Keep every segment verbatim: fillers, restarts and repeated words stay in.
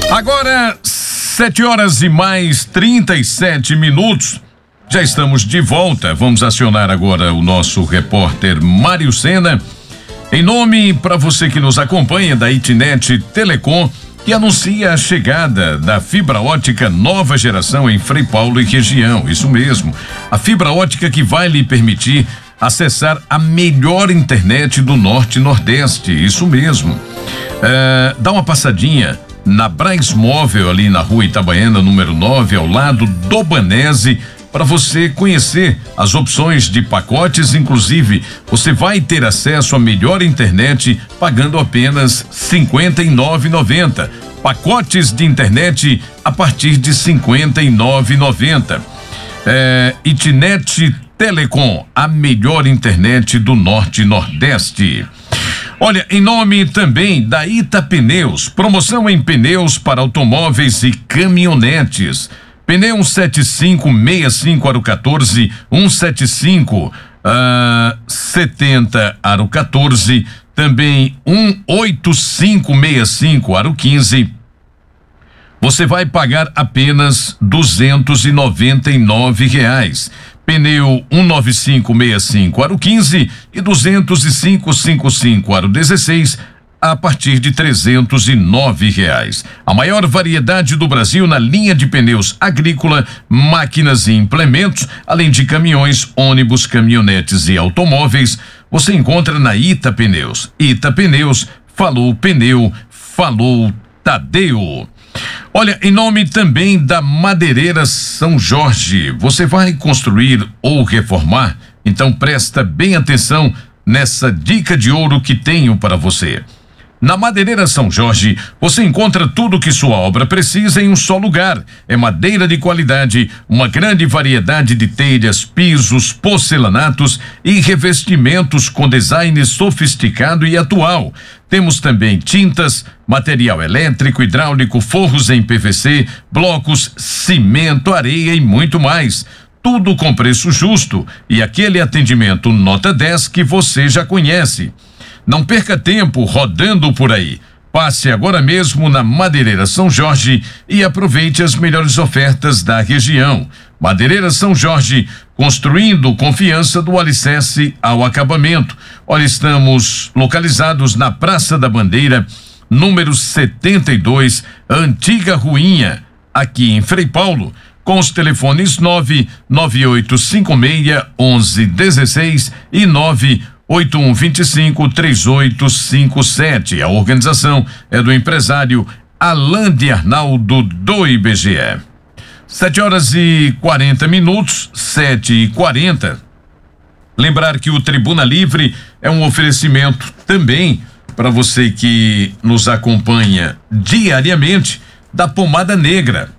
Agora, sete horas e mais trinta e sete minutos. Já estamos de volta. Vamos acionar agora o nosso repórter Mário Sena. Em nome para você que nos acompanha da Itnet Telecom, que anuncia a chegada da fibra ótica nova geração em Frei Paulo e região. Isso mesmo. A fibra ótica que vai lhe permitir acessar a melhor internet do Norte e Nordeste. Isso mesmo. É, dá uma passadinha na Braz Móvel, ali na rua Itabaiana, número nove, ao lado do Banese, para você conhecer as opções de pacotes. Inclusive, você vai ter acesso à melhor internet pagando apenas cinquenta e nove reais e noventa centavos. Pacotes de internet a partir de cinquenta e nove reais e noventa centavos. É, Itnet Telecom, a melhor internet do Norte e Nordeste. Olha, em nome também da Ita Pneus, promoção em pneus para automóveis e caminhonetes. Pneu cento e setenta e cinco sessenta e cinco aro quatorze, cento e setenta e cinco uh, setenta aro quatorze, também cento e oitenta e cinco sessenta e cinco aro quinze. Você vai pagar apenas duzentos e noventa e nove reais. Pneu cento e noventa e cinco sessenta e cinco aro quinze e duzentos e cinco cinquenta e cinco aro dezesseis a partir de trezentos e nove reais. A maior variedade do Brasil na linha de pneus agrícola, máquinas e implementos, além de caminhões, ônibus, caminhonetes e automóveis, você encontra na Ita Pneus. Ita Pneus, falou pneu, falou Tadeu. Olha, em nome também da Madeireira São Jorge, você vai construir ou reformar? Então presta bem atenção nessa dica de ouro que tenho para você. Na Madeireira São Jorge, você encontra tudo que sua obra precisa em um só lugar. É madeira de qualidade, uma grande variedade de telhas, pisos, porcelanatos e revestimentos com design sofisticado e atual. Temos também tintas, material elétrico, hidráulico, forros em P V C, blocos, cimento, areia e muito mais. Tudo com preço justo e aquele atendimento nota dez que você já conhece. Não perca tempo rodando por aí. Passe agora mesmo na Madeireira São Jorge e aproveite as melhores ofertas da região. Madeireira São Jorge, construindo confiança do alicerce ao acabamento. Olha, estamos localizados na Praça da Bandeira, número setenta e dois, Antiga Ruinha, aqui em Frei Paulo, com os telefones nove nove oito cinco seis onze dezesseis e nove oito um dois cinco três oito cinco sete. A organização é do empresário Alain de Arnaldo do I B G E. Sete horas e quarenta minutos, sete e quarenta. Lembrar que o Tribuna Livre é um oferecimento também para você que nos acompanha diariamente da Pomada Negra.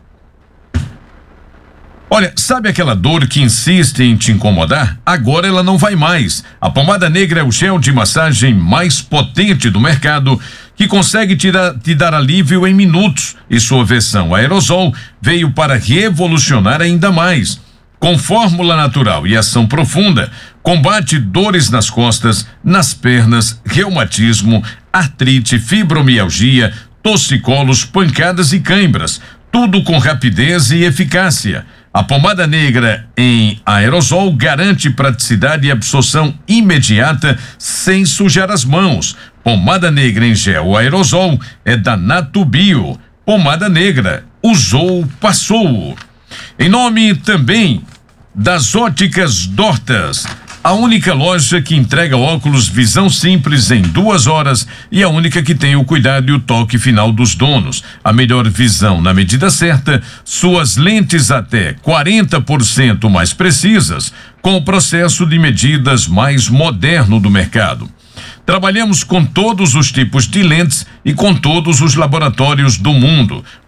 Olha, sabe aquela dor que insiste em te incomodar? Agora ela não vai mais. A Pomada Negra é o gel de massagem mais potente do mercado, que consegue tirar, te dar alívio em minutos, e sua versão aerosol veio para revolucionar ainda mais. Com fórmula natural e ação profunda, combate dores nas costas, nas pernas, reumatismo, artrite, fibromialgia, torcicolos, pancadas e cãibras. Tudo com rapidez e eficácia. A pomada negra em aerosol garante praticidade e absorção imediata sem sujar as mãos. Pomada negra em gel aerosol é da Natubio. Pomada negra, usou, passou. Em nome também das Óticas Dortas, a única loja que entrega óculos visão simples em duas horas e a única que tem o cuidado e o toque final dos donos. A melhor visão na medida certa, suas lentes até quarenta por cento mais precisas, com o processo de medidas mais moderno do mercado. Trabalhamos com todos os tipos de lentes e com todos os laboratórios do mundo.